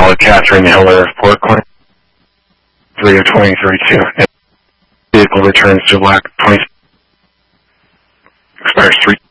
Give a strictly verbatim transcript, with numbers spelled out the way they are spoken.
invalid Catherine Hiller of Portland, three of twenty thirty-two. Vehicle returns to black twenty, expires three.